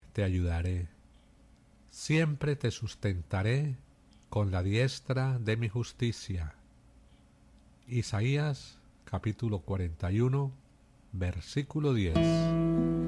te ayudaré. Siempre te sustentaré con la diestra de mi justicia. Isaías capítulo 41, versículo 10.